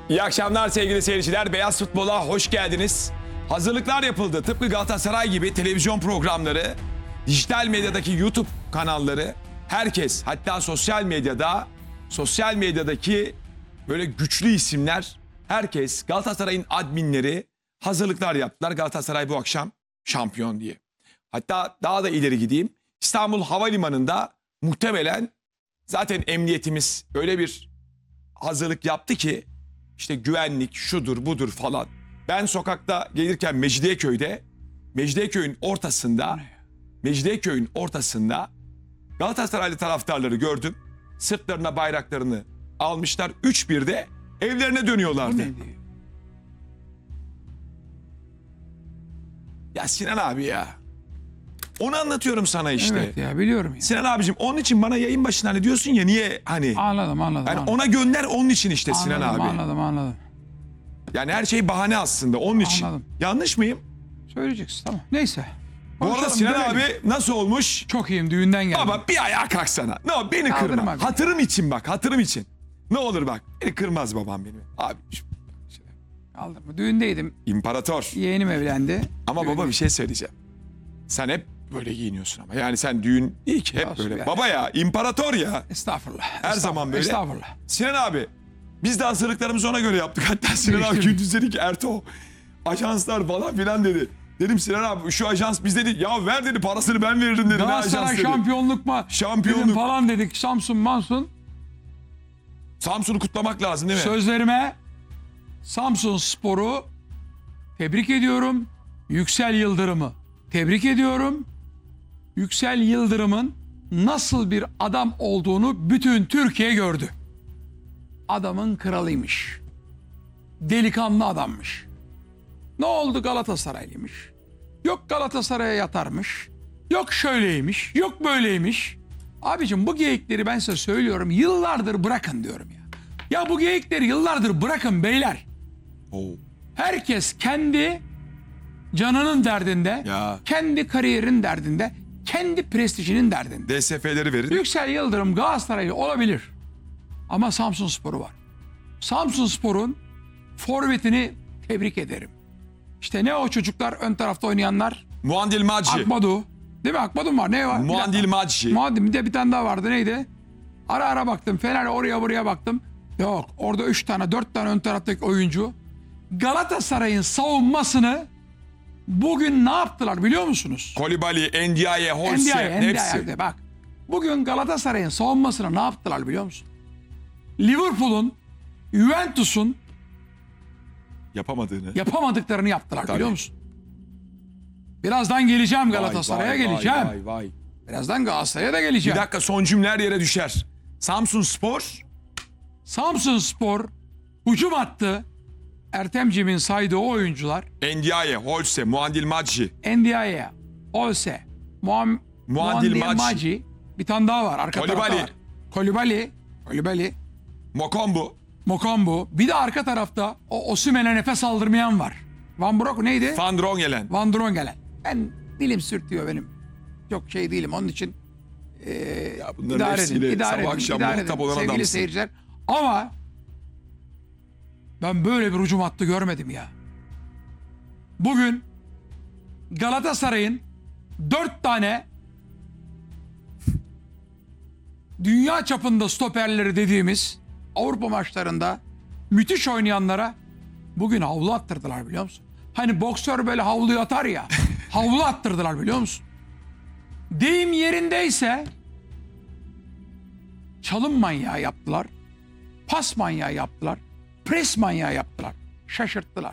İyi akşamlar sevgili seyirciler. Beyaz Futbol'a hoş geldiniz. Hazırlıklar yapıldı. Tıpkı Galatasaray gibi televizyon programları, dijital medyadaki YouTube kanalları, herkes, hatta sosyal medyadaki böyle güçlü isimler, herkes, Galatasaray'ın adminleri hazırlıklar yaptılar. Galatasaray bu akşam şampiyon diye. Hatta daha da ileri gideyim. İstanbul Havalimanı'nda muhtemelen zaten emniyetimiz öyle bir hazırlık yaptı ki işte güvenlik şudur budur falan. Ben sokakta gelirken Mecidiyeköy'ün ortasında Galatasaraylı taraftarları gördüm. Sırtlarına bayraklarını almışlar. 3-1'de evlerine dönüyorlardı. Ya Sinan abi ya. Onu anlatıyorum sana işte. Evet ya, biliyorum ya. Sinan abicim, onun için bana yayın başında hani diyorsun ya, niye hani. Anladım. Yani ona gönder, onun için işte Sinan abi. Anladım. Yani her şey bahane aslında, onun için. Anladım. Yanlış mıyım? Söyleyeceksin, tamam. Neyse. Bu arada Konuşalım, Sinan dönelim. abi nasıl olmuş? Çok iyiyim, düğünden geldim. Ama bir ayağa kalksana. No, beni Kaldırma kırma. beni. Hatırım için bak, hatırım için. Ne olur bak. Beni kırmaz babam benim. Abi Kaldırma. Düğündeydim. İmparator. Yeğenim evlendi. Ama baba bir şey söyleyeceğim. Sen hep böyle giyiniyorsun ama. Yani sen düğün iyi ki hep Olsun böyle. be. Baba ya, imparator ya. Estağfurullah. Her zaman böyle. Estağfurullah. Sinan abi, biz de hazırlıklarımızı ona göre yaptık. Hatta Sinan abi Değiştirdim. gündüz dedi ki Erto, ajanslar falan filan dedi. Dedim Sinan abi şu ajans, biz dedi ya ver dedi, parasını ben veririm dedi. Ne ajans Galatasaray dedi. şampiyonluk mu? Şampiyonluk. Dedim falan dedik. Samsun. Samsun'u kutlamak lazım değil mi? Sözlerime Samsun Spor'u tebrik ediyorum. Yüksel Yıldırım'ı tebrik ediyorum. Yüksel Yıldırım'ın nasıl bir adam olduğunu bütün Türkiye gördü. Adamın kralıymış. Delikanlı adammış. Ne oldu, Galatasaraylıymış. Yok Galatasaray'a yatarmış. Yok şöyleymiş. Yok böyleymiş. Abicim, bu geyikleri ben size söylüyorum. Yıllardır bırakın diyorum ya. Ya bu geyikleri yıllardır bırakın beyler. Oo. Herkes kendi canının derdinde. Ya. Kendi kariyerin derdinde. Kendi prestijinin derdinde. DSF'leri verin. Yüksel Yıldırım Galatasaraylı olabilir. Ama Samsunspor'u var. Samsunspor'un forvetini tebrik ederim. İşte ne o çocuklar ön tarafta oynayanlar? Muandil Maci. Akmadu. Değil mi? Akmadu var. Ne var? Muandil Maci. Muadil, bir de bir tane daha vardı. Neydi? Ara baktım. Fener oraya buraya baktım. Yok. Orada 3 tane 4 tane ön taraftaki oyuncu. Galatasaray'ın savunmasını bugün ne yaptılar biliyor musunuz? Kolibali, Ndiaye, Holse, hepsi. Ndiaye. Bak. Bugün Galatasaray'ın savunmasını ne yaptılar biliyor musun? Liverpool'un, Juventus'un yapamadıklarını yaptılar, Tabii. biliyor musun? Birazdan geleceğim, Galatasaray'a Vay, geleceğim. Vay. Birazdan Galatasaray'a da Bir geleceğim. dakika, son cümleler yere düşer. Samsunspor hücum attı. Ertemciğim'in saydığı o oyuncular Ndiaye, Holse, Muandil Maci. Ndiaye, Olse, Muandil Maci. Bir tane daha var arka Kolibali. tarafta var. Kolibali, Mokambu. Bir de arka tarafta o Osimhen'e nefes aldırmayan var. Van Broek neydi? Van Drongelen. Van Drongelen. Ben dilim sürtüyor benim. Çok şey değilim onun için. Ya bunların hepsiyle sabah akşam muhatap olan sevgili adamsın. seyirciler. Ama ben böyle bir hücum hattı görmedim ya. Bugün Galatasaray'ın 4 tane dünya çapında stoperleri dediğimiz Avrupa maçlarında müthiş oynayanlara bugün havlu attırdılar, biliyor musun? Hani boksör böyle havluyu atar ya. Havlu attırdılar, biliyor musun? Deyim yerindeyse çalım manyağı yaptılar. Pas manyağı yaptılar. Pres manyağı yaptılar. Şaşırttılar.